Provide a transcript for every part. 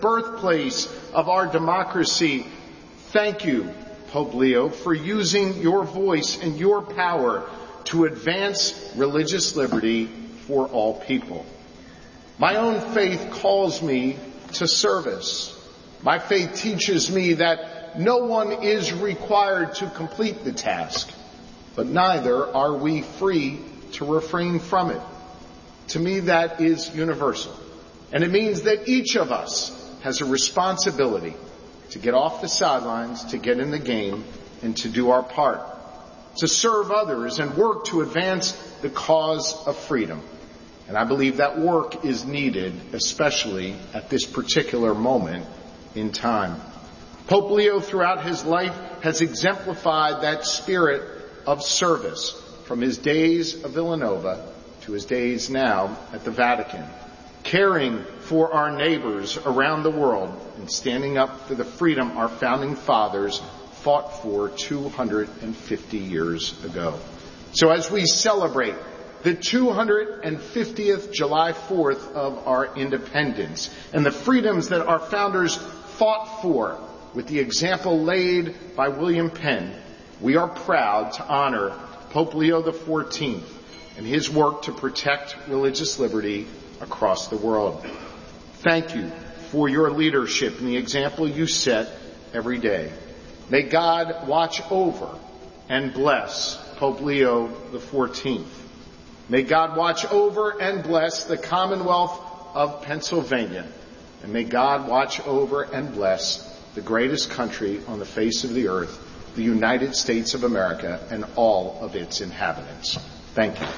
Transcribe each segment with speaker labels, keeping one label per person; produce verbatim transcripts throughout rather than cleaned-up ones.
Speaker 1: birthplace of our democracy. Thank you, Pope Leo, for using your voice and your power to advance religious liberty for all people. My own faith calls me to service. My faith teaches me that no one is required to complete the task, but neither are we free to refrain from it. To me, that is universal. And it means that each of us has a responsibility to get off the sidelines, to get in the game, and to do our part, to serve others and work to advance the cause of freedom. And I believe that work is needed, especially at this particular moment in time. Pope Leo, throughout his life, has exemplified that spirit of service from his days of Villanova to his days now at the Vatican, caring for our neighbors around the world and standing up for the freedom our founding fathers fought for two hundred fifty years ago. So as we celebrate the two hundred fiftieth July fourth of our independence and the freedoms that our founders fought for with the example laid by William Penn, we are proud to honor Pope Leo the fourteenth and his work to protect religious liberty across the world. Thank you for your leadership and the example you set every day. May God watch over and bless Pope Leo the fourteenth. May God watch over and bless the Commonwealth of Pennsylvania. And may God watch over and bless the greatest country on the face of the earth, the United States of America, and all of its inhabitants. Thank you.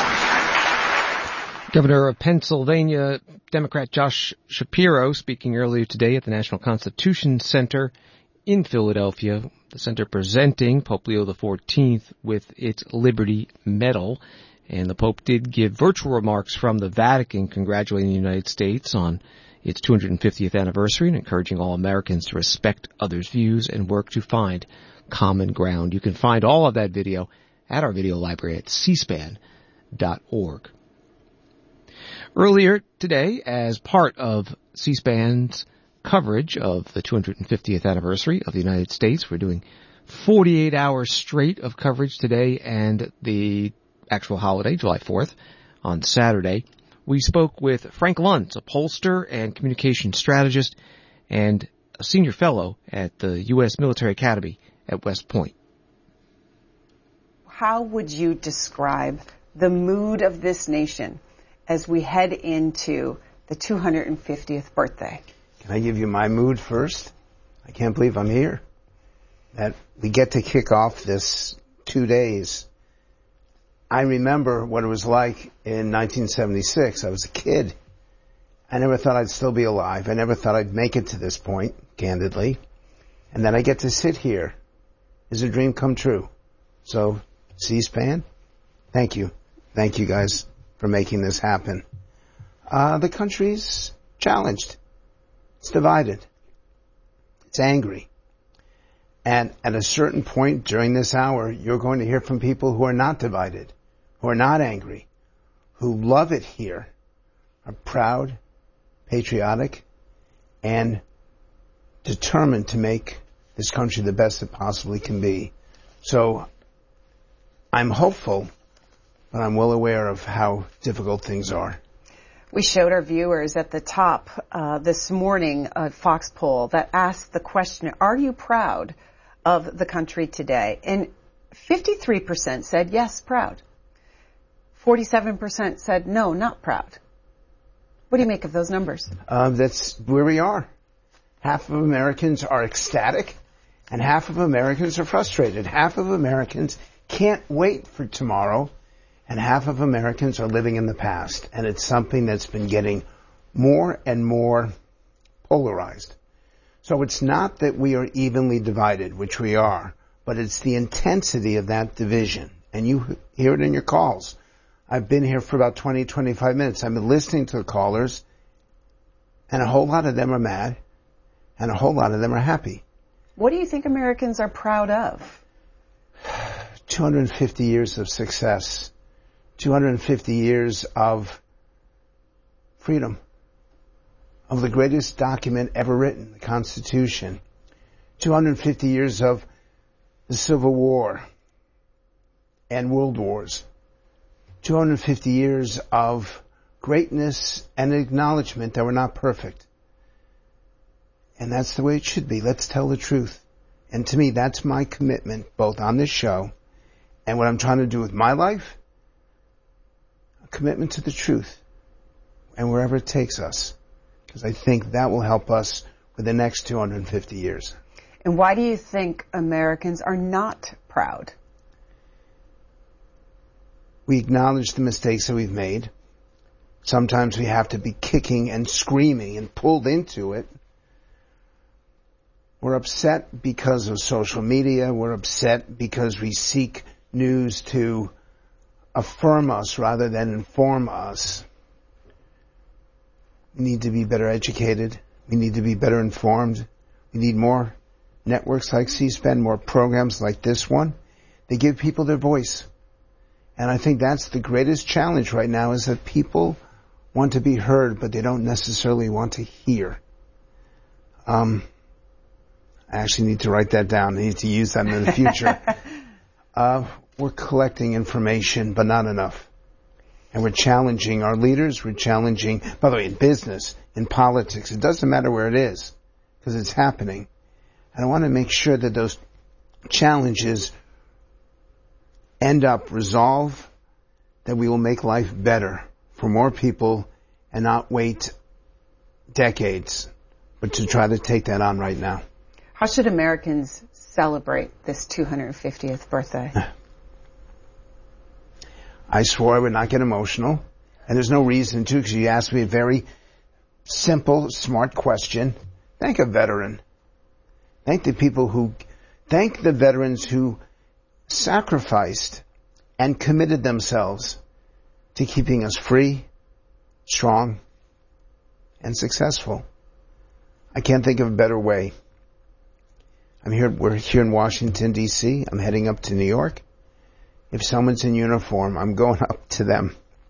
Speaker 2: Governor of Pennsylvania, Democrat Josh Shapiro, speaking earlier today at the National Constitution Center in Philadelphia, the center presenting Pope Leo the fourteenth with its Liberty Medal. And the Pope did give virtual remarks from the Vatican congratulating the United States on its two hundred fiftieth anniversary and encouraging all Americans to respect others' views and work to find common ground. You can find all of that video at our video library at c span dot org. Earlier today, as part of C-SPAN's coverage of the two hundred fiftieth anniversary of the United States, we're doing forty-eight hours straight of coverage today and the actual holiday, July fourth, on Saturday. We spoke with Frank Luntz, a pollster and communication strategist and a senior fellow at the U S Military Academy at West Point.
Speaker 3: How would you describe the mood of this nation as we head into the two hundred fiftieth birthday?
Speaker 4: Can I give you my mood first? I can't believe I'm here. That we get to kick off this two days. I remember what it was like in nineteen seventy-six. I was a kid. I never thought I'd still be alive. I never thought I'd make it to this point, candidly. And then I get to sit here. Is a dream come true. So, C-SPAN, thank you. Thank you guys for making this happen. Uh, the country's challenged. It's divided. It's angry. And at a certain point during this hour, you're going to hear from people who are not divided, who are not angry, who love it here, are proud, patriotic, and determined to make this country the best it possibly can be. So I'm hopeful, but I'm well aware of how difficult things are.
Speaker 3: We showed our viewers at the top uh, this morning a Fox poll that asked the question, are you proud of the country today? And fifty-three percent said yes, proud. forty-seven percent said no, not proud. What do you make of those numbers?
Speaker 4: Uh, that's where we are. Half of Americans are ecstatic, and half of Americans are frustrated. Half of Americans can't wait for tomorrow, and half of Americans are living in the past. And it's something that's been getting more and more polarized. So it's not that we are evenly divided, which we are, but it's the intensity of that division. And you hear it in your calls. I've been here for about twenty, twenty-five minutes. I've been listening to the callers, and a whole lot of them are mad, and a whole lot of them are happy.
Speaker 3: What do you think Americans are proud of?
Speaker 4: two hundred fifty years of success. two hundred fifty years of freedom, of the greatest document ever written, the Constitution. two hundred fifty years of the Civil War and World Wars. two hundred fifty years of greatness and acknowledgement that we're not perfect. And that's the way it should be. Let's tell the truth. And to me, that's my commitment, both on this show and what I'm trying to do with my life. A commitment to the truth. And wherever it takes us. Because I think that will help us for the next two hundred fifty years.
Speaker 3: And why do you think Americans are not proud?
Speaker 4: We acknowledge the mistakes that we've made. Sometimes we have to be kicking and screaming and pulled into it. We're upset because of social media. We're upset because we seek news to affirm us rather than inform us. We need to be better educated. We need to be better informed. We need more networks like C-SPAN, more programs like this one. They give people their voice. And I think that's the greatest challenge right now, is that people want to be heard, but they don't necessarily want to hear. Um, I actually need to write that down. I need to use that in the future. uh, we're collecting information, but not enough. And we're challenging our leaders. We're challenging, by the way, in business, in politics. It doesn't matter where it is, because it's happening. And I want to make sure that those challenges end up resolved, that we will make life better for more people and not wait decades, but to try to take that on right now.
Speaker 3: How should Americans celebrate this two hundred fiftieth birthday?
Speaker 4: I swore I would not get emotional, and there's no reason to, because you asked me a very simple, smart question. Thank a veteran. Thank the people who, thank the veterans who sacrificed and committed themselves to keeping us free, strong, and successful. I can't think of a better way. I'm here, we're here in Washington, D C I'm heading up to New York. If someone's in uniform, I'm going up to them.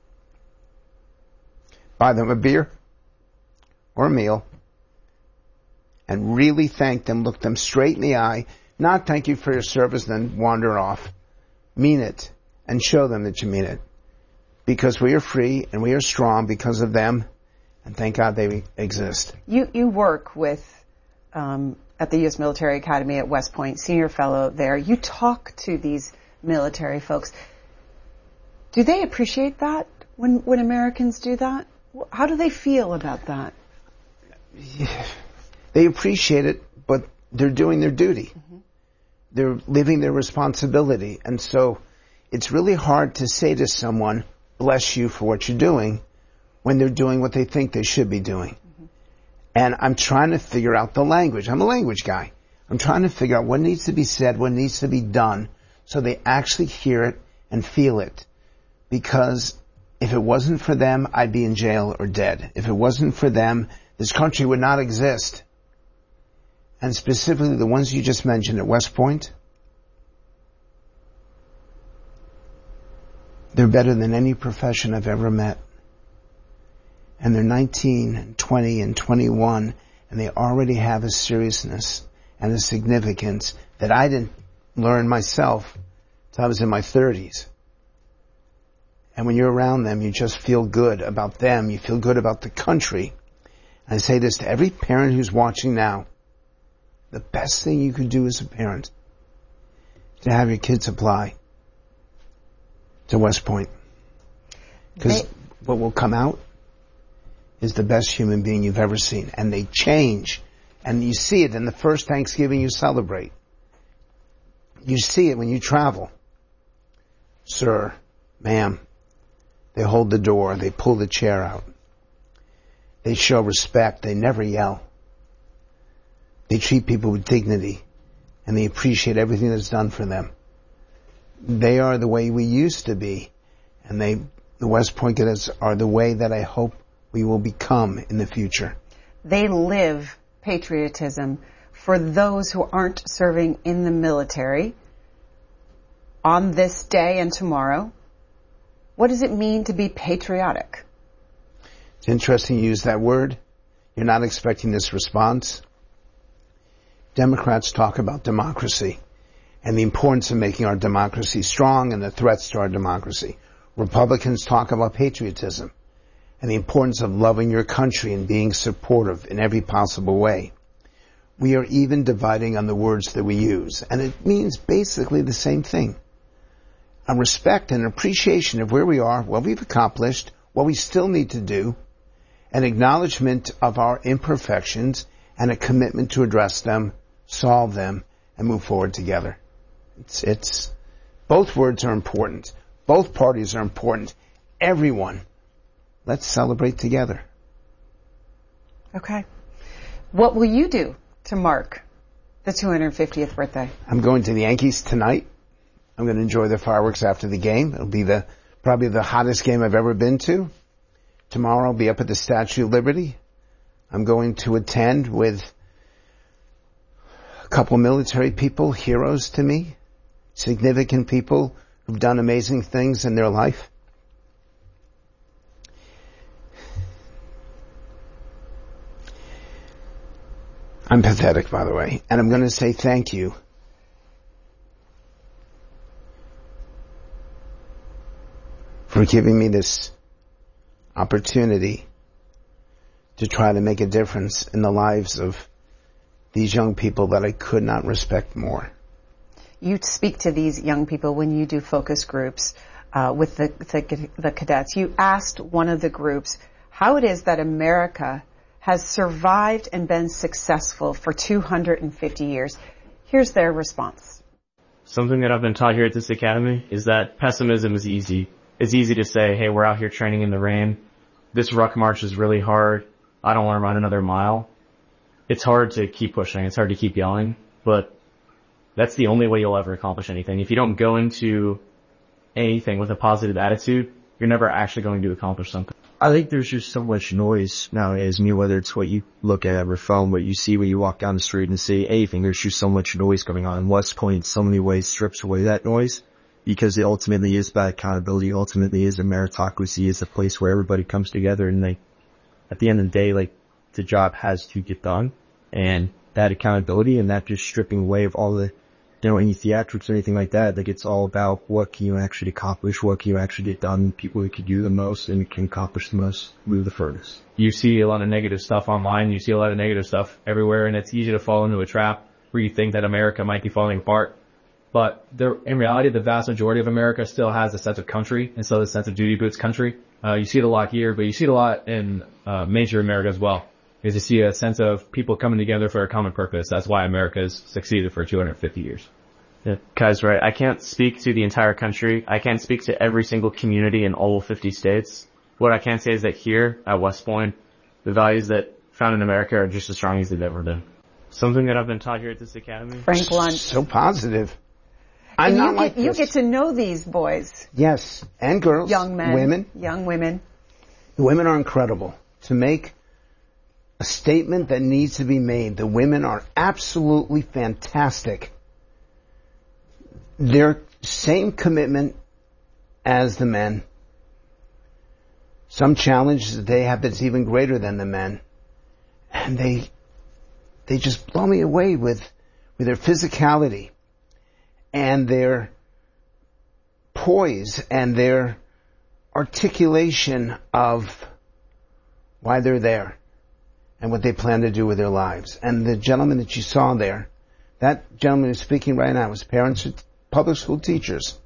Speaker 4: Buy them a beer or a meal and really thank them, look them straight in the eye, not thank you for your service, then wander off. Mean it and show them that you mean it. Because we are free and we are strong because of them, and thank God they exist. You
Speaker 3: you work with um, at the U S Military Academy at West Point, senior fellow there. You talk to these military folks. Do they appreciate that when when Americans do that? How do they feel about that?
Speaker 4: Yeah. They appreciate it, but they're doing their duty. Mm-hmm. They're living their responsibility. And so it's really hard to say to someone, bless you for what you're doing, when they're doing what they think they should be doing. Mm-hmm. And I'm trying to figure out the language. I'm a language guy. I'm trying to figure out what needs to be said, what needs to be done, so they actually hear it and feel it. Because if it wasn't for them, I'd be in jail or dead. If it wasn't for them, this country would not exist. And specifically the ones you just mentioned at West Point, they're better than any profession I've ever met. And they're nineteen and twenty and twenty-one, and they already have a seriousness and a significance that I didn't learn myself until I was in my thirties. And when you're around them, you just feel good about them. You feel good about the country. And I say this to every parent who's watching now. The best thing you could do as a parent is to have your kids apply to West Point. Because what will come out is the best human being you've ever seen. And they change. And you see it in the first Thanksgiving you celebrate. You see it when you travel. Sir, ma'am, they hold the door. They pull the chair out. They show respect. They never yell. They treat people with dignity, and they appreciate everything that's done for them. They are the way we used to be, and they, the West Point cadets, are the way that I hope we will become in the future.
Speaker 3: They live patriotism for those who aren't serving in the military on this day and tomorrow. What does it mean to be patriotic?
Speaker 4: It's interesting you use that word. You're not expecting this response. Democrats talk about democracy and the importance of making our democracy strong and the threats to our democracy. Republicans talk about patriotism and the importance of loving your country and being supportive in every possible way. We are even dividing on the words that we use, and it means basically the same thing. A respect and appreciation of where we are, what we've accomplished, what we still need to do, an acknowledgement of our imperfections, and a commitment to address them, solve them, and move forward together. It's, it's, both words are important. Both parties are important. Everyone. Let's celebrate together.
Speaker 3: Okay. What will you do to mark the two hundred fiftieth birthday?
Speaker 4: I'm going to the Yankees tonight. I'm going to enjoy the fireworks after the game. It'll be the probably the hottest game I've ever been to. Tomorrow I'll be up at the Statue of Liberty. I'm going to attend with a couple military people, heroes to me, significant people who've done amazing things in their life. I'm pathetic, by the way, and I'm going to say thank you for giving me this opportunity to try to make a difference in the lives of these young people that I could not respect more.
Speaker 3: You speak to these young people when you do focus groups uh, with the, the the cadets. You asked one of the groups how it is that America has survived and been successful for two hundred fifty years. Here's their response.
Speaker 5: Something that I've been taught here at this academy is that pessimism is easy. It's easy to say, hey, we're out here training in the rain. This ruck march is really hard. I don't want to run another mile. It's hard to keep pushing. It's hard to keep yelling. But that's the only way you'll ever accomplish anything. If you don't go into anything with a positive attitude, you're never actually going to accomplish something.
Speaker 6: I think there's just so much noise nowadays. I mean, whether it's what you look at over phone, what you see when you walk down the street and see anything, there's just so much noise going on. West Point in so many ways strips away that noise because it ultimately is about accountability. Ultimately is a meritocracy, is a place where everybody comes together and like, at the end of the day, like the job has to get done, and that accountability and that just stripping away of all the, you know, any theatrics or anything like that. Like it's all about what can you actually accomplish, what can you actually get done, people who can do the most and can accomplish the most move the furthest.
Speaker 5: You see a lot of negative stuff online, you see a lot of negative stuff everywhere, and it's easy to fall into a trap where you think that America might be falling apart. But there, in reality, the vast majority of America still has a sense of country and still has a sense of duty boots country. Uh, you see it a lot here, but you see it a lot in uh, major America as well. Is you see a sense of people coming together for a common purpose. That's why America has succeeded for two hundred fifty years.
Speaker 7: Yeah, Kai's right. I can't speak to the entire country. I can't speak to every single community in all fifty states. What I can say is that here at West Point, the values that found in America are just as strong as they've ever been. Something that I've been taught here at this academy.
Speaker 3: Frank Lunt.
Speaker 4: So positive. I'm
Speaker 3: and
Speaker 4: not
Speaker 3: you
Speaker 4: like
Speaker 3: get, you
Speaker 4: this.
Speaker 3: get to know these boys.
Speaker 4: Yes, and girls.
Speaker 3: Young men.
Speaker 4: Women.
Speaker 3: Young women.
Speaker 4: The women are incredible. To make a statement that needs to be made, the women are absolutely fantastic. Their same commitment as the men. Some challenge that they have that's even greater than the men. And they, they just blow me away with, with their physicality and their poise and their articulation of why they're there and what they plan to do with their lives. And the gentleman that you saw there, that gentleman who's speaking right now, is parents of public school teachers.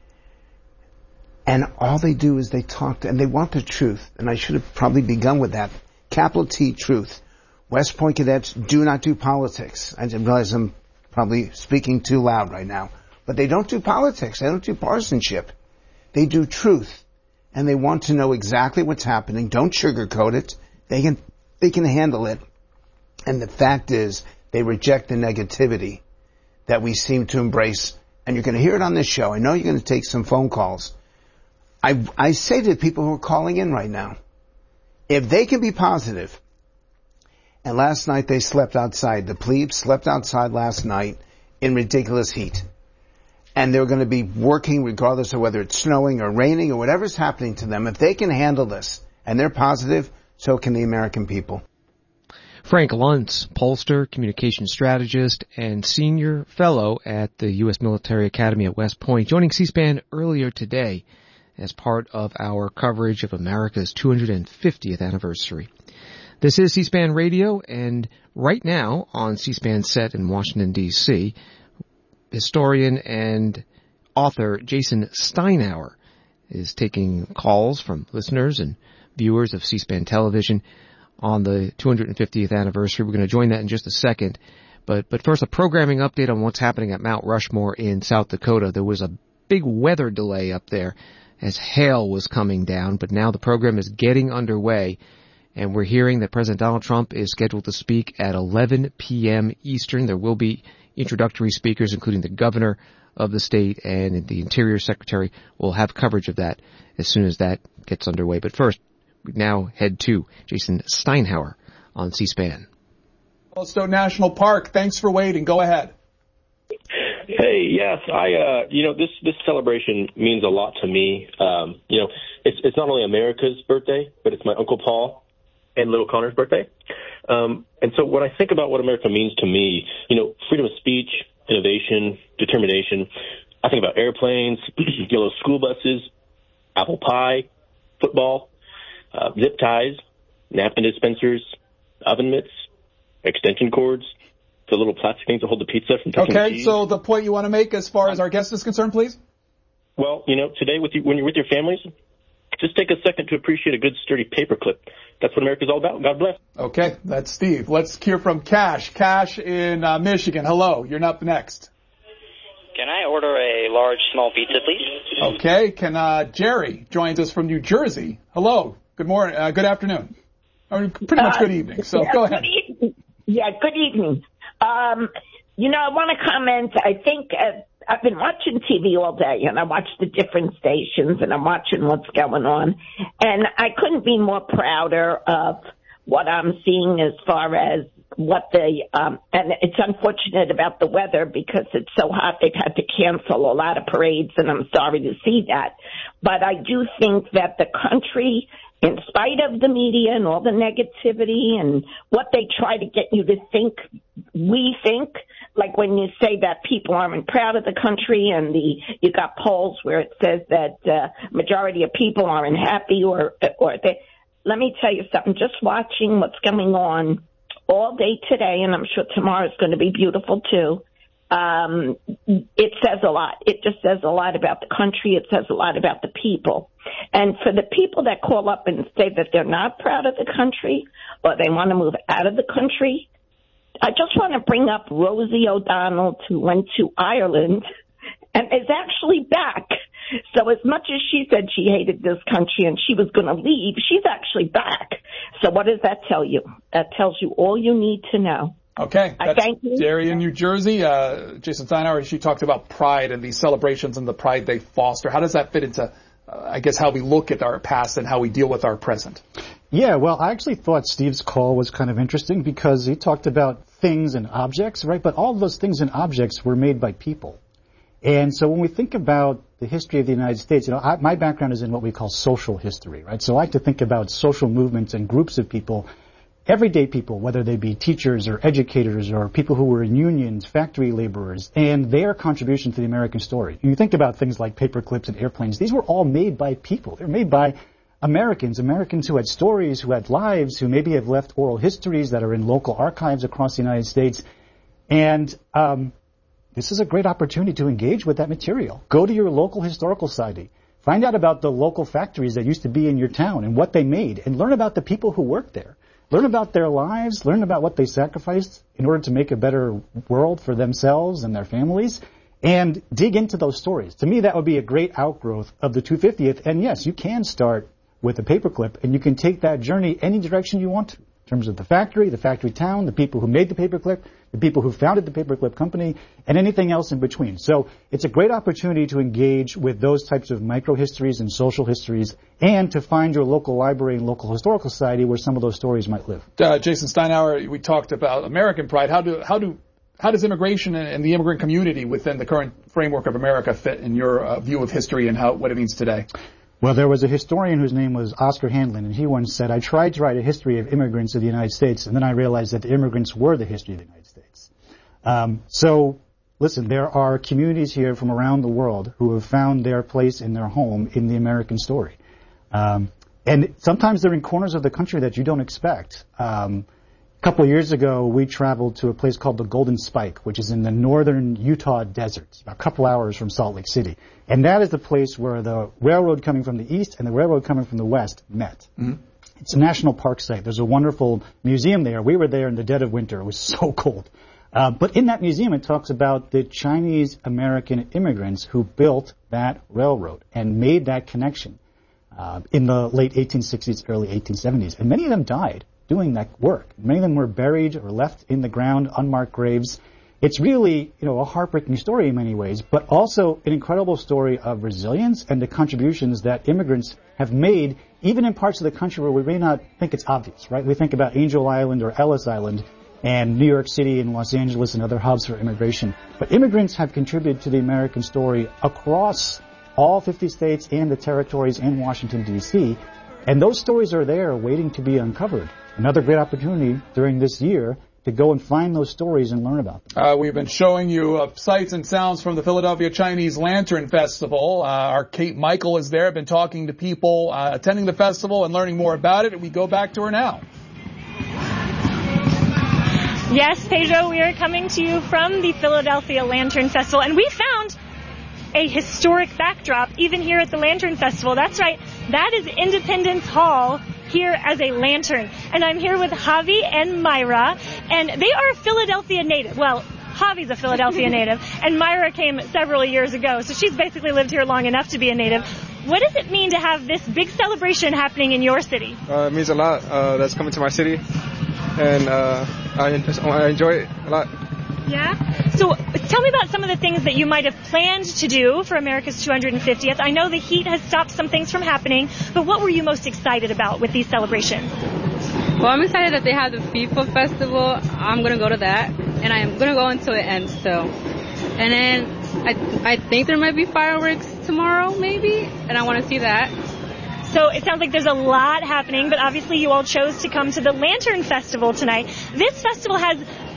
Speaker 4: And all they do is they talk to, and they want the truth. And I should have probably begun with that. Capital T, truth. West Point cadets do not do politics. I didn't realize I'm probably speaking too loud right now. But they don't do politics. They don't do partisanship. They do truth. And they want to know exactly what's happening. Don't sugarcoat it. They can, they can handle it. And the fact is, they reject the negativity that we seem to embrace. And you're going to hear it on this show. I know you're going to take some phone calls. I, I say to people who are calling in right now, if they can be positive, and last night they slept outside, the plebes slept outside last night in ridiculous heat, and they're going to be working regardless of whether it's snowing or raining or whatever's happening to them, if they can handle this, and they're positive, so can the American people.
Speaker 2: Frank Luntz, pollster, communication strategist, and senior fellow at the U S Military Academy at West Point, joining C-SPAN earlier today as part of our coverage of America's two hundred fiftieth anniversary. This is C-SPAN Radio, and right now on C-SPAN set in Washington, D C, historian and author Jason Steinhauer is taking calls from listeners and viewers of C-SPAN television on the two hundred fiftieth anniversary. We're going to join that in just a second. But, but first, a programming update on what's happening at Mount Rushmore in South Dakota. There was a big weather delay up there as hail was coming down, but now the program is getting underway, and we're hearing that President Donald Trump is scheduled to speak at eleven p.m. Eastern. There will be introductory speakers, including the governor of the state and the Interior Secretary. Will have coverage of that as soon as that gets underway. But first, we now head to Jason Steinhauer on C-SPAN.
Speaker 8: Yellowstone National Park, thanks for waiting. Go ahead.
Speaker 9: Hey, yes, I, uh, you know, this, this celebration means a lot to me. Um, you know, it's, it's not only America's birthday, but it's my Uncle Paul and little Connor's birthday. Um, and so when I think about what America means to me, you know, freedom of speech, innovation, determination, I think about airplanes, yellow school buses, apple pie, football, uh, zip ties, napkin dispensers, oven mitts, extension cords, the little plastic things to hold the pizza from touching
Speaker 8: Okay,
Speaker 9: the cheese.
Speaker 8: so the point you want to make as far as our guest is concerned, please?
Speaker 9: Well, you know, today with you, when you're with your families, just take a second to appreciate a good, sturdy paperclip. That's what America's all about. God bless.
Speaker 8: Okay, that's Steve. Let's hear from Cash. Cash in uh, Michigan. Hello, you're up next.
Speaker 10: Can I order a large small pizza, please?
Speaker 8: Okay, can uh, Jerry joins us from New Jersey. Hello, good morning, uh, good afternoon. I mean, pretty much
Speaker 11: Uh,
Speaker 8: good evening, so
Speaker 11: yeah,
Speaker 8: go ahead.
Speaker 11: Good evening. Yeah, good evening. Um, you know, I want to comment. I think uh, I've been watching T V all day, and I watch the different stations, and I'm watching what's going on. And I couldn't be more prouder of what I'm seeing as far as what the, um, and it's unfortunate about the weather because it's so hot they've had to cancel a lot of parades, and I'm sorry to see that. But I do think that the country, in spite of the media and all the negativity and what they try to get you to think, we think, like when you say that people aren't proud of the country and the, you got polls where it says that uh, majority of people aren't happy or, or they, let me tell you something, just watching what's going on all day today, and I'm sure tomorrow is going to be beautiful too, Um, it says a lot. It just says a lot about the country. It says a lot about the people. And for the people that call up and say that they're not proud of the country or they want to move out of the country, I just want to bring up Rosie O'Donnell, who went to Ireland and is actually back. So as much as she said she hated this country and she was going to leave, she's actually back. So what does that tell you? That tells you all you need to know.
Speaker 8: Okay,
Speaker 11: I
Speaker 8: that's
Speaker 11: thank you.
Speaker 8: Jerry in New Jersey. Uh, Jason Steinhauer, she talked about pride and these celebrations and the pride they foster. How does that fit into, uh, I guess, how we look at our past and how we deal with our present?
Speaker 12: Yeah, well, I actually thought Steve's call was kind of interesting because he talked about things and objects, right? But all of those things and objects were made by people. And so when we think about the history of the United States, you know, I, my background is in what we call social history, right? So I like to think about social movements and groups of people, everyday people, whether they be teachers or educators or people who were in unions, factory laborers, and their contribution to the American story. You think about things like paper clips and airplanes. These were all made by people. They're made by Americans, Americans who had stories, who had lives, who maybe have left oral histories that are in local archives across the United States. And um, this is a great opportunity to engage with that material. Go to your local historical society. Find out about the local factories that used to be in your town and what they made, and learn about the people who worked there. Learn about their lives, learn about what they sacrificed in order to make a better world for themselves and their families, and dig into those stories. To me, that would be a great outgrowth of the two hundred fiftieth, and yes, you can start with a paperclip, and you can take that journey any direction you want to, in terms of the factory, the factory town, the people who made the paperclip, the people who founded the paperclip company, and anything else in between. So it's a great opportunity to engage with those types of microhistories and social histories, and to find your local library and local historical society where some of those stories might live.
Speaker 8: Uh, Jason Steinhauer, we talked about American pride. How do how do how does immigration and the immigrant community within the current framework of America fit in your uh, view of history and how what it means today?
Speaker 12: Well, there was a historian whose name was Oscar Handlin, and he once said, I tried to write a history of immigrants of the United States, and then I realized that the immigrants were the history of the United States. Um, so, listen, there are communities here from around the world who have found their place in their home in the American story. Um, and sometimes they're in corners of the country that you don't expect. Um, a couple of years ago, we traveled to a place called the Golden Spike, which is in the northern Utah desert, about a couple hours from Salt Lake City. And that is the place where the railroad coming from the east and the railroad coming from the west met. Mm-hmm. It's a national park site. There's a wonderful museum there. We were there in the dead of winter. It was so cold. Uh, but in that museum, it talks about the Chinese-American immigrants who built that railroad and made that connection uh, in the late eighteen sixties, early eighteen seventies. And many of them died doing that work. Many of them were buried or left in the ground, unmarked graves. It's really, you know, a heartbreaking story in many ways, but also an incredible story of resilience and the contributions that immigrants have made, even in parts of the country where we may not think it's obvious, right? We think about Angel Island or Ellis Island and New York City and Los Angeles and other hubs for immigration. But immigrants have contributed to the American story across all fifty states and the territories and Washington, D C, and those stories are there waiting to be uncovered. Another great opportunity during this year to go and find those stories and learn about them.
Speaker 8: Uh, we've been showing you uh, sights and sounds from the Philadelphia Chinese Lantern Festival. Uh, our Kate Michael is there, been talking to people uh, attending the festival and learning more about it, and we go back to her now.
Speaker 13: Yes, Pedro, we are coming to you from the Philadelphia Lantern Festival, and we found a historic backdrop even here at the Lantern Festival. That's right, that is Independence Hall here as a lantern. And I'm here with Javi and Myra, and they are a Philadelphia native. Well, Javi's a Philadelphia native, and Myra came several years ago, so she's basically lived here long enough to be a native. What does it mean to have this big celebration happening in your city?
Speaker 14: Uh, it means a lot uh, that's coming to my city, and uh, I, I enjoy it a lot.
Speaker 13: Yeah? So tell me about some of the things that you might have planned to do for America's two hundred fiftieth. I know the heat has stopped some things from happening, but what were you most excited about with these celebrations?
Speaker 15: Well, I'm excited that they have the FIFA Festival. I'm going to go to that, and I'm going to go until it ends, so. And then I, I think there might be fireworks tomorrow, maybe, and I want to see that.
Speaker 13: So it sounds like there's a lot happening, but obviously you all chose to come to the Lantern Festival tonight. This festival has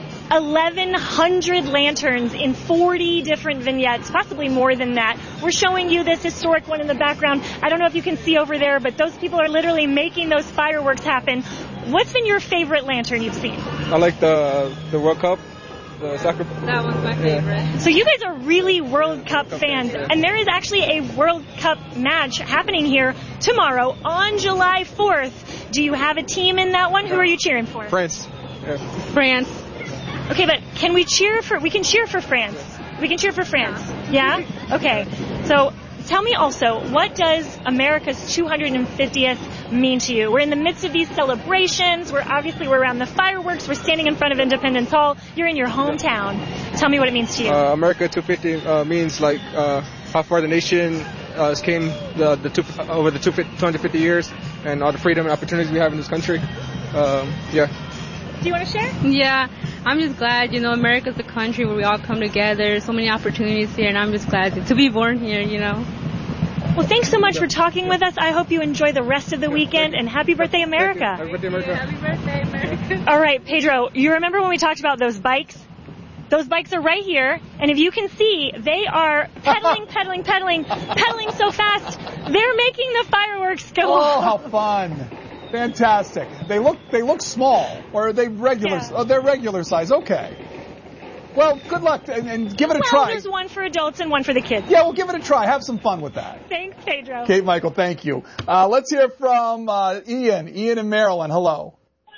Speaker 13: eleven hundred lanterns in forty different vignettes, possibly more than that. We're showing you this historic one in the background. I don't know if you can see over there, but those people are literally making those fireworks happen. What's been your favorite lantern you've seen?
Speaker 14: I like the the World Cup, the soccer.
Speaker 15: That one's my favorite.
Speaker 13: So you guys are really World Cup fans, and there is actually a World Cup match happening here tomorrow on July fourth. Do you have a team in that one? Who are you cheering for?
Speaker 14: France. Yeah.
Speaker 15: France.
Speaker 13: Okay, but can we cheer for, we can cheer for France. We can cheer for France. Yeah? Okay. So tell me also, what does America's two hundred fiftieth mean to you? We're in the midst of these celebrations. We're obviously, we're around the fireworks. We're standing in front of Independence Hall. You're in your hometown. Tell me what it means to you.
Speaker 14: Uh, America two hundred fifty uh, means like uh, how far the nation uh, came the, the two, over the two hundred fifty years and all the freedom and opportunities we have in this country. Um, yeah.
Speaker 13: Do you want to share?
Speaker 15: Yeah, I'm just glad, you know, America's a country where we all come together, so many opportunities here, and I'm just glad to be born here, you know.
Speaker 13: Well, thanks so much for talking with us. I hope you enjoy the rest of the weekend, and happy birthday, America.
Speaker 14: Happy birthday, America.
Speaker 15: Happy birthday, America.
Speaker 13: All right, Pedro, you remember when we talked about those bikes? Those bikes are right here, and if you can see, they are pedaling, pedaling, pedaling, pedaling so fast, they're making the fireworks go off.
Speaker 8: Oh, how fun. Fantastic. They look they look small, or are they regular?
Speaker 13: Yeah.
Speaker 8: Oh, they're regular size. Okay. Well, good luck, and, and give it a
Speaker 13: well,
Speaker 8: try.
Speaker 13: There's one for adults and one for the kids.
Speaker 8: Yeah, we'll give it a try. Have some fun with that.
Speaker 13: Thanks, Pedro.
Speaker 8: Kate Michael, thank you. Uh, let's hear from uh, Ian. Ian in Maryland. Hello.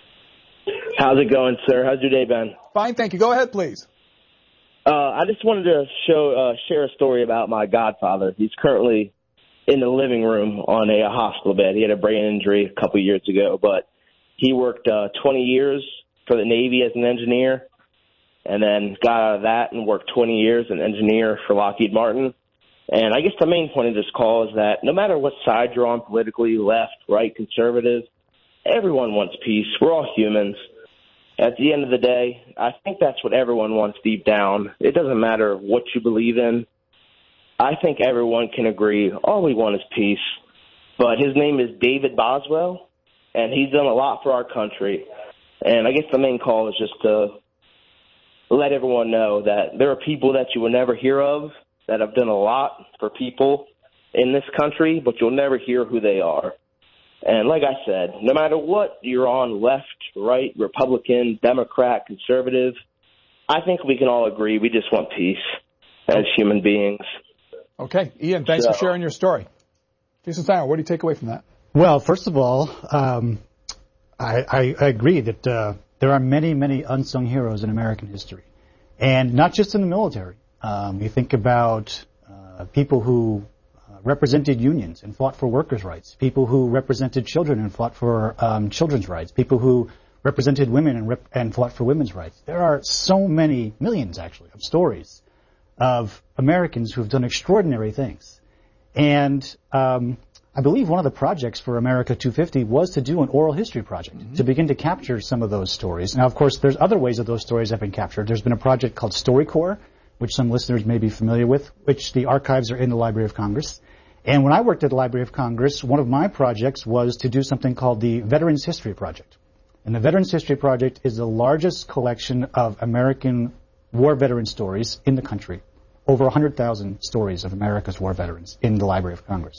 Speaker 16: How's it going, sir? How's your day been?
Speaker 8: Fine, thank you. Go ahead, please.
Speaker 16: Uh, I just wanted to show uh, share a story about my godfather. He's currently in the living room on a, a hospital bed. He had a brain injury a couple years ago, but he worked uh, twenty years for the Navy as an engineer, and then got out of that and worked twenty years as an engineer for Lockheed Martin. And I guess the main point of this call is that no matter what side you're on politically, left, right, conservative, everyone wants peace. We're all humans. At the end of the day, I think that's what everyone wants deep down. It doesn't matter what you believe in. I think everyone can agree all we want is peace. but his name is David Boswell, and he's done a lot for our country. And I guess the main call is just to let everyone know that there are people that you will never hear of that have done a lot for people in this country, but you'll never hear who they are. And like I said, no matter what you're on, left, right, Republican, Democrat, conservative, I think we can all agree we just want peace as human beings.
Speaker 8: Okay. Ian, thanks
Speaker 16: so,
Speaker 8: for sharing your story. Jason Steiner, what do you take away from that?
Speaker 12: Well, first of all, um, I, I, I agree that uh, there are many, many unsung heroes in American history, and not just in the military. Um, you think about uh, people who uh, represented unions and fought for workers' rights, people who represented children and fought for um, children's rights, people who represented women and, rep- and fought for women's rights. There are so many, millions actually, of stories of Americans who have done extraordinary things. And um, I believe one of the projects for America two fifty was to do an oral history project, mm-hmm. to begin to capture some of those stories. Now, of course, there's other ways that those stories have been captured. There's been a project called StoryCorps, which some listeners may be familiar with, which the archives are in the Library of Congress. And when I worked at the Library of Congress, one of my projects was to do something called the Veterans History Project. And the Veterans History Project is the largest collection of American war veteran stories in the country. Over one hundred thousand stories of America's war veterans in the Library of Congress.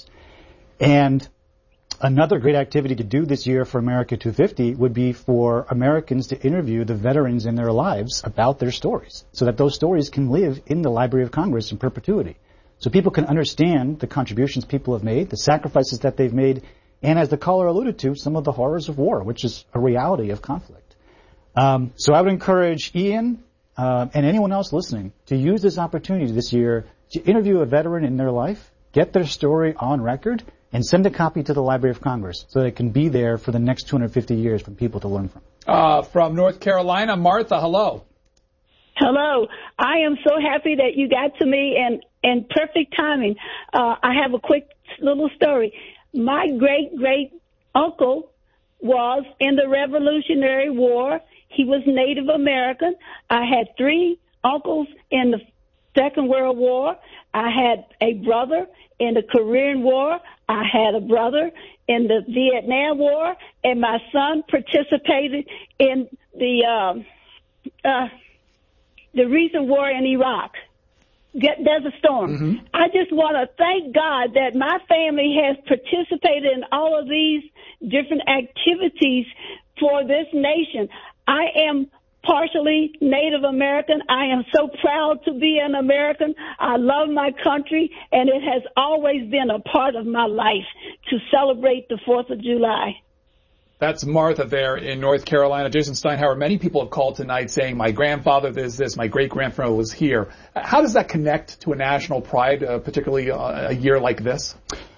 Speaker 12: And another great activity to do this year for America two fifty would be for Americans to interview the veterans in their lives about their stories, so that those stories can live in the Library of Congress in perpetuity. So people can understand the contributions people have made, the sacrifices that they've made, and as the caller alluded to, some of the horrors of war, which is a reality of conflict. Um, so I would encourage Ian uh, and anyone else listening to use this opportunity this year to interview a veteran in their life, get their story on record, and send a copy to the Library of Congress so that it can be there for the next two hundred fifty years for people to learn from.
Speaker 8: Uh, from North Carolina, Martha, hello.
Speaker 17: Hello. I am so happy that you got to me and in perfect timing. Uh, I have a quick little story. My great-great-uncle was in the Revolutionary War. He was Native American. I had three uncles in the Second World War. I had a brother in the Korean War. I had a brother in the Vietnam War, and my son participated in the um, uh, the recent war in Iraq. Get, Desert Storm. Mm-hmm. I just want to thank God that my family has participated in all of these different activities for this nation. I am partially Native American. I am so proud to be an American. I love my country, and it has always been a part of my life to celebrate the fourth of July.
Speaker 8: That's Martha there in North Carolina. Jason Steinhauer, many people have called tonight saying, my grandfather is this, my great-grandfather was here. How does that connect to a national pride, uh, particularly uh, a year like this?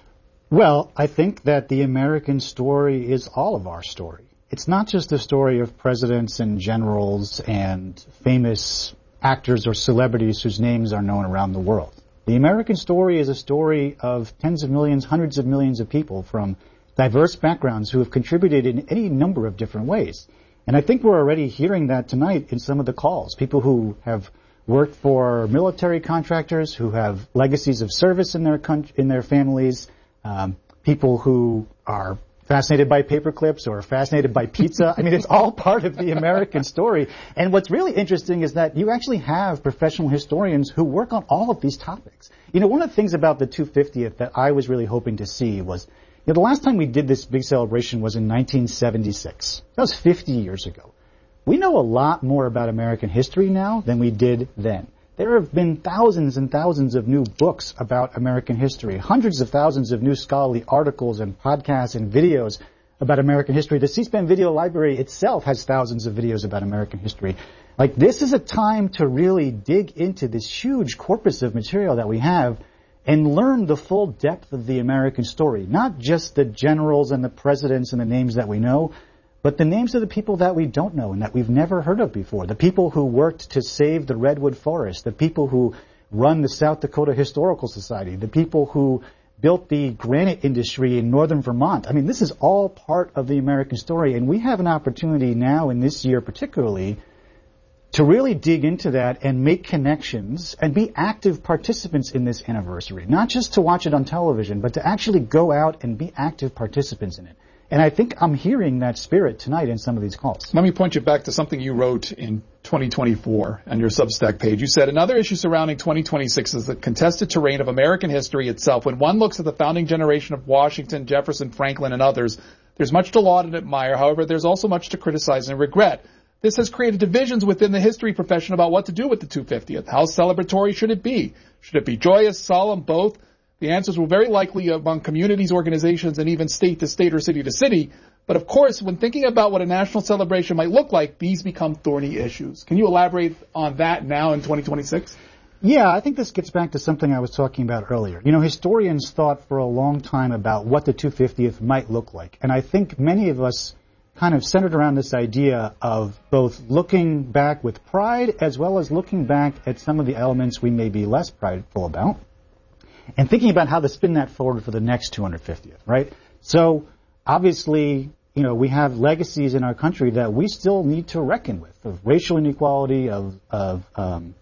Speaker 12: Well, I think that the American story is all of our story. It's not just the story of presidents and generals and famous actors or celebrities whose names are known around the world. The American story is a story of tens of millions, hundreds of millions of people from diverse backgrounds who have contributed in any number of different ways. And I think we're already hearing that tonight in some of the calls. People who have worked for military contractors, who have legacies of service in their con- in their families, um, people who are fascinated by paper clips or fascinated by pizza. I mean, it's all part of the American story. And what's really interesting is that you actually have professional historians who work on all of these topics. You know, one of the things about the two hundred fiftieth that I was really hoping to see was, you know, the last time we did this big celebration was in nineteen seventy-six. That was fifty years ago. We know a lot more about American history now than we did then. There have been thousands and thousands of new books about American history, hundreds of thousands of new scholarly articles and podcasts and videos about American history. The C-SPAN Video Library itself has thousands of videos about American history. Like, this is a time to really dig into this huge corpus of material that we have and learn the full depth of the American story, not just the generals and the presidents and the names that we know, but the names of the people that we don't know and that we've never heard of before, the people who worked to save the Redwood Forest, the people who run the South Dakota Historical Society, the people who built the granite industry in northern Vermont. I mean, this is all part of the American story, and we have an opportunity now in this year particularly to to really dig into that and make connections and be active participants in this anniversary. Not just to watch it on television, but to actually go out and be active participants in it. And I think I'm hearing that spirit tonight in some of these calls.
Speaker 8: Let me point you back to something you wrote in twenty twenty-four on your Substack page. You said, another issue surrounding twenty twenty-six is the contested terrain of American history itself. When one looks at the founding generation of Washington, Jefferson, Franklin, and others, there's much to laud and admire. However, there's also much to criticize and regret. This has created divisions within the history profession about what to do with the two hundred fiftieth. How celebratory should it be? Should it be joyous, solemn, both? The answers will very likely among communities, organizations, and even state to state or city to city. But of course, when thinking about what a national celebration might look like, these become thorny issues. Can you elaborate on that now in twenty twenty-six?
Speaker 12: Yeah, I think this gets back to something I was talking about earlier. You know, historians thought for a long time about what the two hundred fiftieth might look like. And I think many of us kind of centered around this idea of both looking back with pride as well as looking back at some of the elements we may be less prideful about, and thinking about how to spin that forward for the next two hundred fiftieth, right? So, obviously, you know, we have legacies in our country that we still need to reckon with, of racial inequality, of, of, um,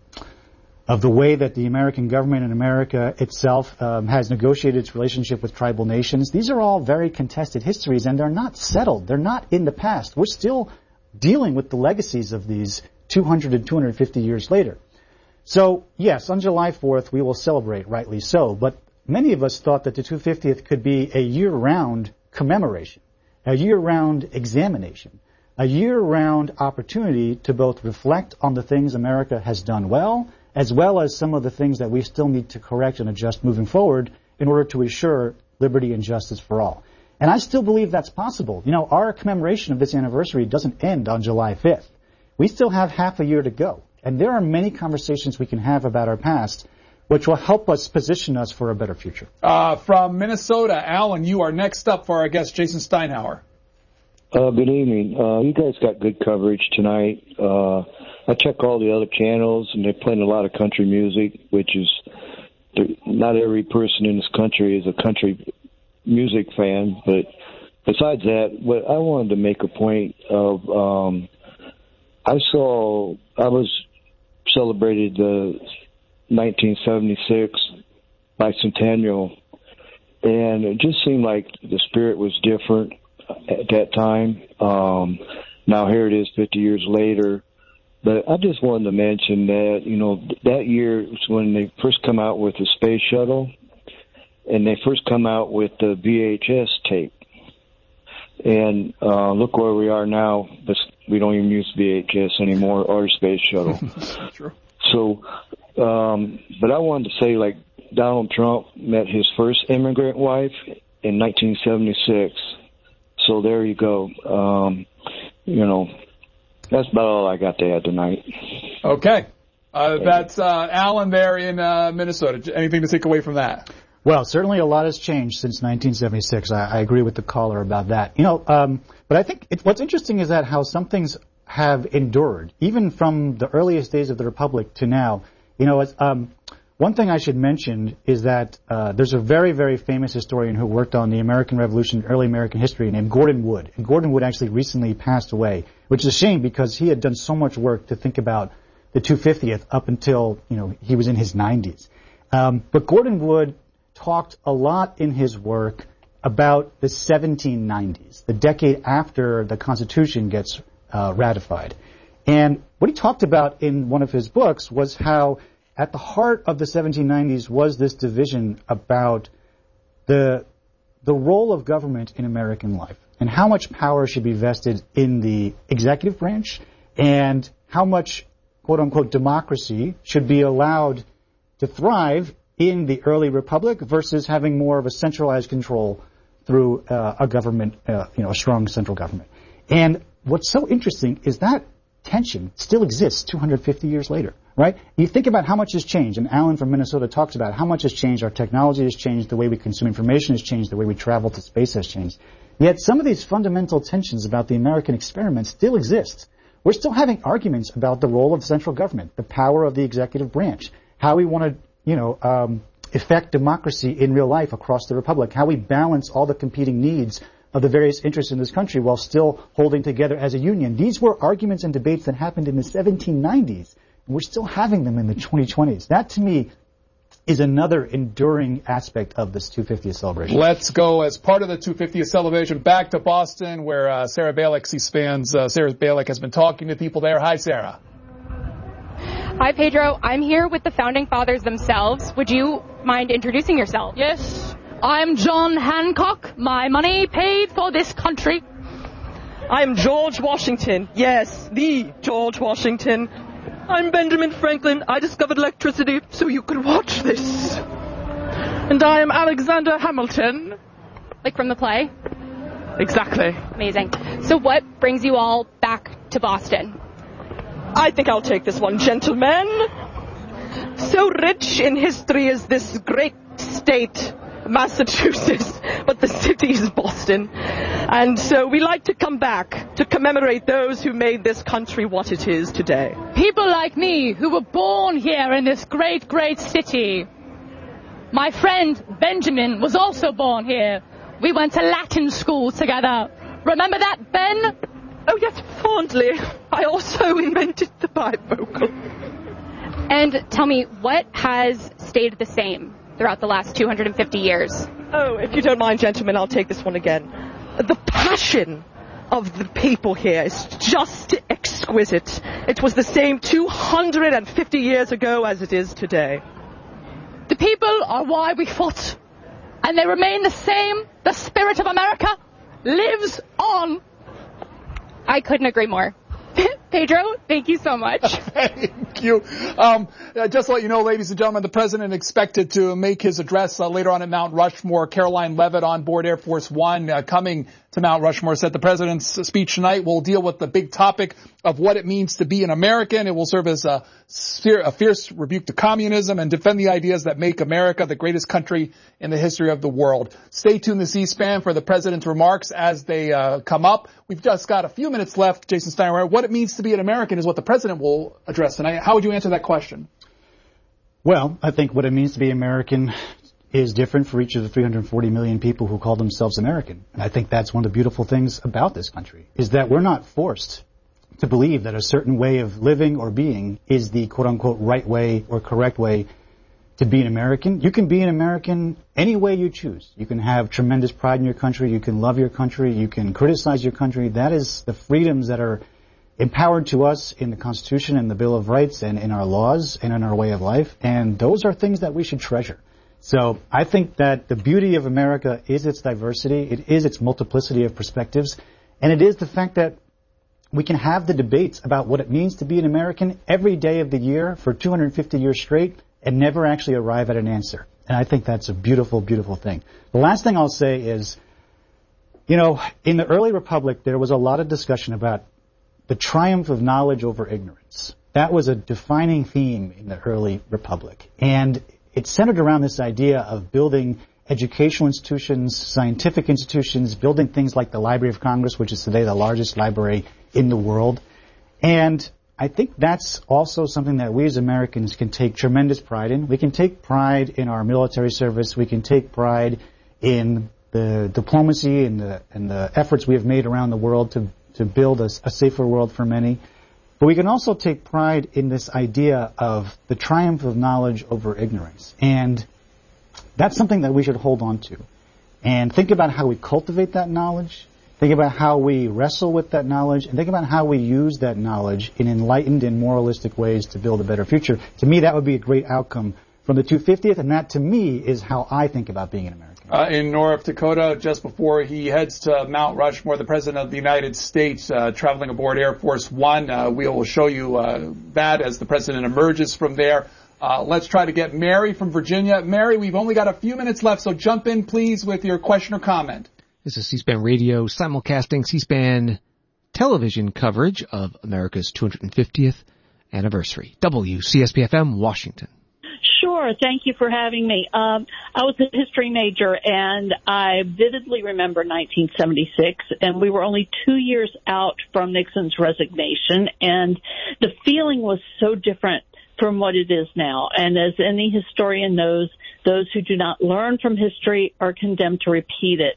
Speaker 12: of the way that the American government and America itself um, has negotiated its relationship with tribal nations. These are all very contested histories, and they're not settled. They're not in the past. We're still dealing with the legacies of these two hundred and two hundred fifty years later. So, yes, on July fourth, we will celebrate, rightly so, but many of us thought that the two hundred fiftieth could be a year-round commemoration, a year-round examination, a year-round opportunity to both reflect on the things America has done well, as well as some of the things that we still need to correct and adjust moving forward in order to assure liberty and justice for all. And I still believe that's possible. You know, our commemoration of this anniversary doesn't end on July fifth. We still have half a year to go. And there are many conversations we can have about our past, which will help us position us for a better future.
Speaker 8: Uh, from Minnesota, Alan, you are next up for our guest, Jason Steinhauer.
Speaker 18: Uh, good evening. Uh, you guys got good coverage tonight. Uh, I check all the other channels, and they're playing a lot of country music, which is, not every person in this country is a country music fan. But besides that, what I wanted to make a point of, um, I saw, I was celebrated the nineteen seventy-six bicentennial, and it just seemed like the spirit was different at that time. Um, now here it is fifty years later. But I just wanted to mention that, you know, that year was when they first come out with the space shuttle, and they first come out with the V H S tape. And uh, look where we are now. We don't even use V H S anymore or space shuttle.
Speaker 8: True.
Speaker 18: So, um, but I wanted to say, like, Donald Trump met his first immigrant wife in nineteen seventy-six. So there you go. Um, you know, that's about all I got to add tonight.
Speaker 8: Okay. Uh, that's uh, Alan there in uh, Minnesota. Anything to take away from that?
Speaker 12: Well, certainly a lot has changed since nineteen seventy-six. I, I agree with the caller about that. You know, um, but I think it, what's interesting is that how some things have endured, even from the earliest days of the Republic to now. You know, um, one thing I should mention is that uh, there's a very, very famous historian who worked on the American Revolution, early American history, named Gordon Wood. And Gordon Wood actually recently passed away, which is a shame because he had done so much work to think about the two hundred fiftieth up until, you know, he was in his nineties. Um, but Gordon Wood talked a lot in his work about the seventeen nineties, the decade after the Constitution gets uh, ratified. And what he talked about in one of his books was how at the heart of the seventeen nineties was this division about the the role of government in American life and how much power should be vested in the executive branch and how much, quote unquote, democracy should be allowed to thrive in the early republic versus having more of a centralized control through uh, a government, uh, you know, a strong central government. And what's so interesting is that tension still exists two hundred fifty years later, right? You think about how much has changed, and Alan from Minnesota talks about how much has changed. Our technology has changed, the way we consume information has changed, the way we travel to space has changed. Yet some of these fundamental tensions about the American experiment still exist. We're still having arguments about the role of central government, the power of the executive branch, how we want to, you know, um, effect democracy in real life across the republic, how we balance all the competing needs of the various interests in this country while still holding together as a union. These were arguments and debates that happened in the seventeen nineties, and we're still having them in the twenty twenties. That, to me, is another enduring aspect of this two fiftieth celebration.
Speaker 8: Let's go as part of the two fiftieth celebration back to Boston, where uh, Sarah Balick, C-SPAN's uh, Sarah Balick, has been talking to people there. Hi, Sarah.
Speaker 19: Hi, Pedro. I'm here with the Founding Fathers themselves. Would you mind introducing yourself?
Speaker 20: Yes. I'm John Hancock. My money paid for this country. I'm George Washington. Yes, the George Washington. I'm Benjamin Franklin. I discovered electricity so you could watch this. And I am Alexander Hamilton.
Speaker 19: Like from the play?
Speaker 20: Exactly.
Speaker 19: Amazing. So what brings you all back to Boston?
Speaker 20: I think I'll take this one, gentlemen. So rich in history is this great state, Massachusetts, but the city is Boston. And so we like to come back to commemorate those who made this country what it is today.
Speaker 21: People like me who were born here in this great, great city. My friend Benjamin was also born here. We went to Latin school together. Remember that, Ben?
Speaker 20: Oh, yes, fondly. I also invented the bivocal.
Speaker 19: And tell me, what has stayed the same throughout the last two hundred fifty years?
Speaker 20: Oh, if you don't mind, gentlemen, I'll take this one again. The passion of the people here is just exquisite. It was the same two hundred fifty years ago as it is today.
Speaker 21: The people are why we fought, and they remain the same. The spirit of America lives on.
Speaker 19: I couldn't agree more. Pedro, thank you so much.
Speaker 8: Thank you. Um, uh, just to let you know, ladies and gentlemen, the president expected to make his address uh, later on at Mount Rushmore. Caroline Leavitt on board Air Force One uh, coming to Mount Rushmore said the president's speech tonight will deal with the big topic of what it means to be an American. It will serve as a, a fierce rebuke to communism and defend the ideas that make America the greatest country in the history of the world. Stay tuned to C-SPAN for the president's remarks as they uh, come up. We've just got a few minutes left. Jason Steinmeier, what it means to be an American is what the president will address tonight. How would you answer that question?
Speaker 12: Well, I think what it means to be American is different for each of the three hundred forty million people who call themselves American. And I think that's one of the beautiful things about this country, is that we're not forced to believe that a certain way of living or being is the quote-unquote right way or correct way to be an American. You can be an American any way you choose. You can have tremendous pride in your country. You can love your country. You can criticize your country. That is the freedoms that are empowered to us in the Constitution and the Bill of Rights and in our laws and in our way of life. And those are things that we should treasure. So I think that the beauty of America is its diversity. It is its multiplicity of perspectives. And it is the fact that we can have the debates about what it means to be an American every day of the year for two hundred fifty years straight and never actually arrive at an answer. And I think that's a beautiful, beautiful thing. The last thing I'll say is, you know, in the early republic, there was a lot of discussion about the triumph of knowledge over ignorance. That was a defining theme in the early republic. And it centered around this idea of building educational institutions, scientific institutions, building things like the Library of Congress, which is today the largest library in the world. And I think that's also something that we as Americans can take tremendous pride in. We can take pride in our military service. We can take pride in the diplomacy and the, and the efforts we have made around the world to, to build a, a safer world for many. But we can also take pride in this idea of the triumph of knowledge over ignorance. And that's something that we should hold on to. And think about how we cultivate that knowledge. Think about how we wrestle with that knowledge. And think about how we use that knowledge in enlightened and moralistic ways to build a better future. To me, that would be a great outcome from the two hundred fiftieth. And that, to me, is how I think about being an American.
Speaker 8: Uh, in North Dakota, just before he heads to Mount Rushmore, the President of the United States uh, traveling aboard Air Force One. Uh, we will show you uh, that as the President emerges from there. Uh, let's try to get Mary from Virginia. Mary, we've only got a few minutes left, so jump in, please, with your question or comment.
Speaker 2: This is C-SPAN Radio simulcasting C-SPAN television coverage of America's two hundred fiftieth anniversary. W C S B F M, Washington.
Speaker 22: Sure. Thank you for having me. Um, I was a history major, and I vividly remember nineteen seventy-six, and we were only two years out from Nixon's resignation, and the feeling was so different from what it is now. And as any historian knows, those who do not learn from history are condemned to repeat it.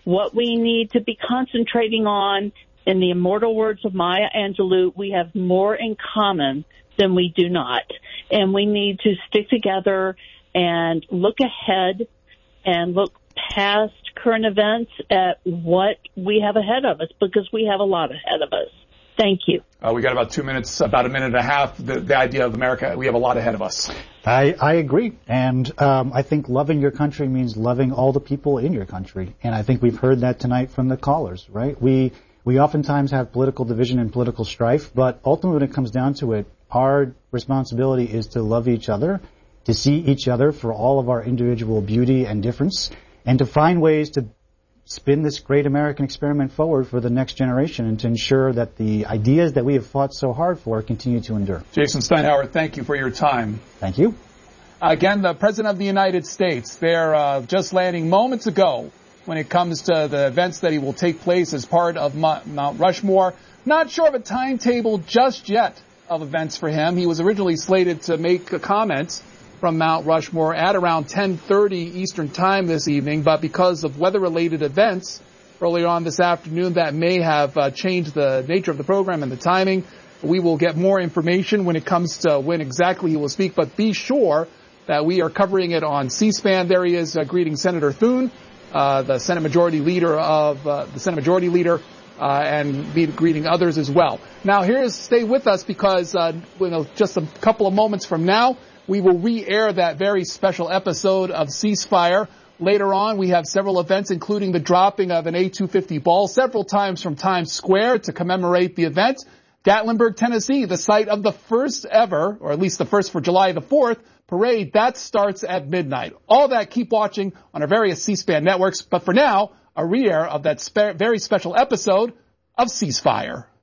Speaker 22: what we need to be concentrating on, in the immortal words of Maya Angelou, we have more in common than we do not. And we need to stick together and look ahead and look past current events at what we have ahead of us, because we have a lot ahead of us. Thank you.
Speaker 8: Uh, we got about two minutes, about a minute and a half. The, the idea of America, we have a lot ahead of us.
Speaker 12: I, I agree. And um, I think loving your country means loving all the people in your country. And I think we've heard that tonight from the callers, right? We we oftentimes have political division and political strife, but ultimately when it comes down to it, our responsibility is to love each other, to see each other for all of our individual beauty and difference, and to find ways to spin this great American experiment forward for the next generation and to ensure that the ideas that we have fought so hard for continue to endure.
Speaker 8: Jason Steinhauer, thank you for your time.
Speaker 12: Thank you.
Speaker 8: Again, the President of the United States, they're uh, just landing moments ago when it comes to the events that he will take place as part of Mount Rushmore. Not sure of a timetable just yet of events for him. He was originally slated to make a comment from Mount Rushmore at around ten thirty Eastern Time this evening, but because of weather-related events earlier on this afternoon, that may have uh, changed the nature of the program and the timing. We will get more information when it comes to when exactly he will speak, but be sure that we are covering it on C-SPAN. There he is, uh, greeting Senator Thune, uh, the Senate Majority Leader of uh, the Senate Majority Leader, uh, and be greeting others as well. Now, here's stay with us because uh, you know, just a couple of moments from now, we will re-air that very special episode of Ceasefire. Later on, we have several events, including the dropping of an A two fifty ball several times from Times Square to commemorate the event. Gatlinburg, Tennessee, the site of the first ever, or at least the first for July the fourth, parade. That starts at midnight. All that, keep watching on our various C-SPAN networks. But for now, a re-air of that spe- very special episode of Ceasefire.